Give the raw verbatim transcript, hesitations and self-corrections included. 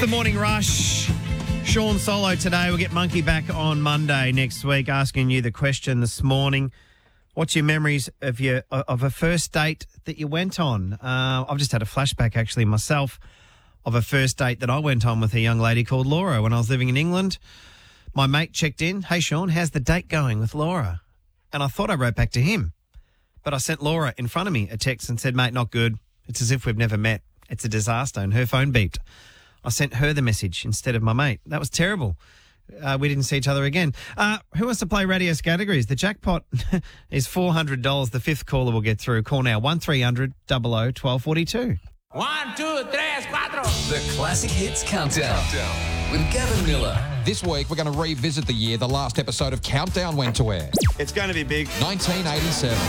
the Morning Rush. Sean solo today. We'll get Monkey back on Monday next week, asking you the question this morning. What's your memories of your of a first date that you went on? Uh, I've just had a flashback, actually, myself, of a first date that I went on with a young lady called Laura when I was living in England. My mate checked in. Hey, Sean, how's the date going with Laura? And I thought I wrote back to him. But I sent Laura in front of me a text and said, mate, not good. It's as if we've never met. It's a disaster. And her phone beeped. I sent her the message instead of my mate. That was terrible. Uh, we didn't see each other again. Uh, who wants to play Radio's categories? The jackpot is four hundred dollars. The fifth caller will get through. Call now, one three hundred double oh twelve forty-two. One, two, tres, cuatro. The Classic Hits Countdown with Gavin Miller. This week, we're going to revisit the year the last episode of Countdown went to air. It's going to be big. nineteen eighty-seven.